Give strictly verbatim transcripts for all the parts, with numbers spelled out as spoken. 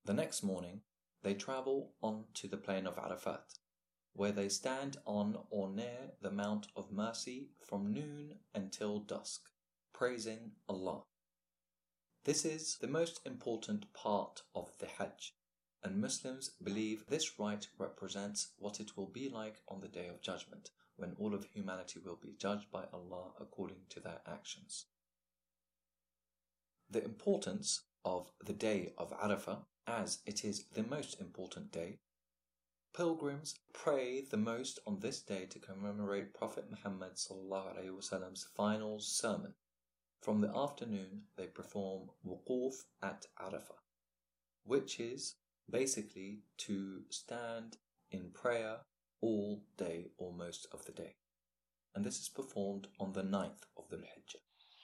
The next morning, they travel on to the plain of Arafat, where they stand on or near the Mount of Mercy from noon until dusk, praising Allah. This is the most important part of the Hajj, and Muslims believe this rite represents what it will be like on the Day of Judgment, when all of humanity will be judged by Allah according to their actions. The importance of the day of Arafah, as it is the most important day. Pilgrims pray the most on this day to commemorate Prophet Muhammad's final sermon. From the afternoon, they perform wuquf at Arafah, which is basically to stand in prayer all day or most of the day. And this is performed on the ninth of Dhul Hijjah.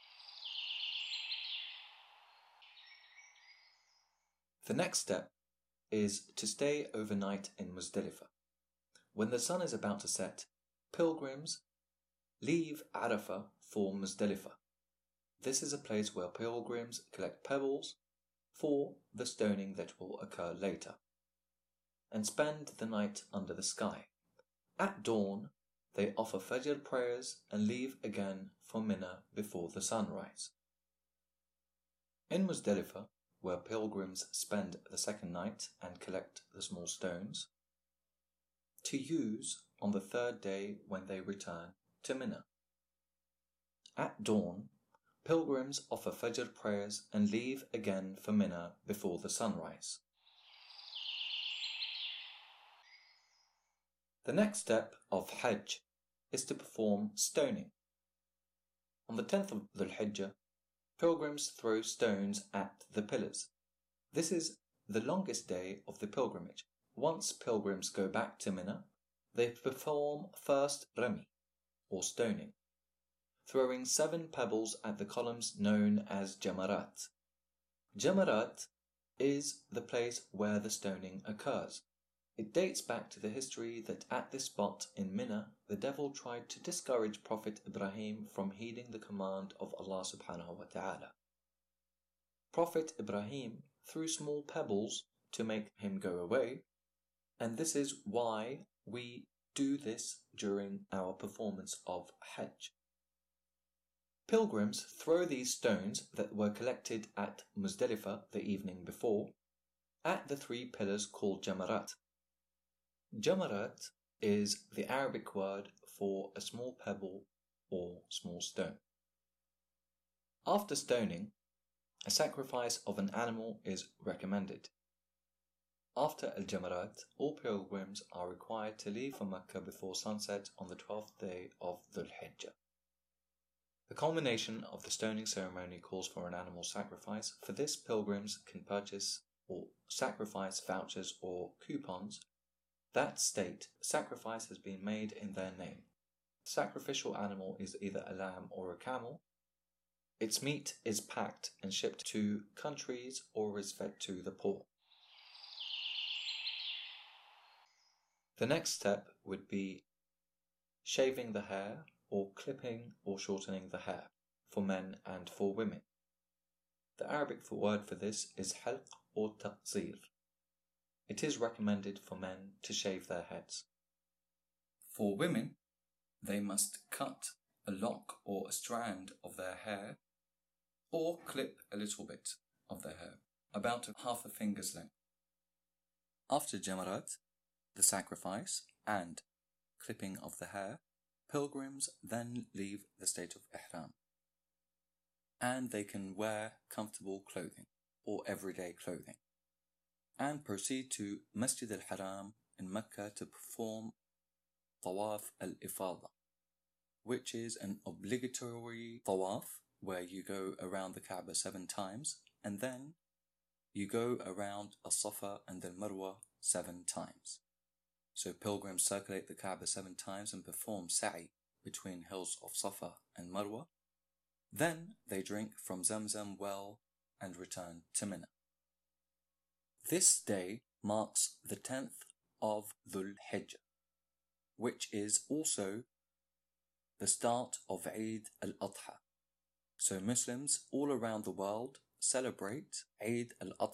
The next step is to stay overnight in Muzdalifah. When the sun is about to set, pilgrims leave Arafah for Muzdalifah. This is a place where pilgrims collect pebbles for the stoning that will occur later, and spend the night under the sky. At dawn, they offer Fajr prayers and leave again for Mina before the sunrise. In Muzdalifah, where pilgrims spend the second night and collect the small stones, to use on the third day when they return to Mina. At dawn, pilgrims offer Fajr prayers and leave again for Mina before the sunrise. The next step of Hajj is to perform stoning. On the tenth of Dhul Hijjah, pilgrims throw stones at the pillars. This is the longest day of the pilgrimage. Once pilgrims go back to Mina, they perform first rami, or stoning, throwing seven pebbles at the columns known as Jamarat. Jamarat is the place where the stoning occurs. It dates back to the history that at this spot in Mina, the devil tried to discourage Prophet Ibrahim from heeding the command of Allah subhanahu wa ta'ala. Prophet Ibrahim threw small pebbles to make him go away, and this is why we do this during our performance of Hajj. Pilgrims throw these stones that were collected at Muzdalifah the evening before at the three pillars called Jamarat. Jamarat is the Arabic word for a small pebble or small stone. After stoning, a sacrifice of an animal is recommended. After Al-Jamarat, all pilgrims are required to leave for Mecca before sunset on the twelfth day of Dhul Hijjah. The culmination of the stoning ceremony calls for an animal sacrifice. For this, pilgrims can purchase or sacrifice vouchers or coupons that state sacrifice has been made in their name. The sacrificial animal is either a lamb or a camel. Its meat is packed and shipped to countries or is fed to the poor. The next step would be shaving the hair or clipping or shortening the hair for men and for women. The Arabic word for this is halq or taqsir. It is recommended for men to shave their heads. For women, they must cut a lock or a strand of their hair or clip a little bit of their hair, about half a finger's length. After Jamarat, the sacrifice, and clipping of the hair, pilgrims then leave the state of Ihram, and they can wear comfortable clothing or everyday clothing, and proceed to Masjid al-Haram in Mecca to perform Tawaf al-Ifada, which is an obligatory tawaf where you go around the Kaaba seven times, and then you go around As-Safa and Al-Marwa seven times. So pilgrims circulate the Kaaba seven times and perform sa'i between hills of Safa and Marwa. Then they drink from Zamzam well and return to Mina. This day marks the tenth of Dhul Hijjah, which is also the start of Eid al-Adha. So Muslims all around the world celebrate Eid al-Adha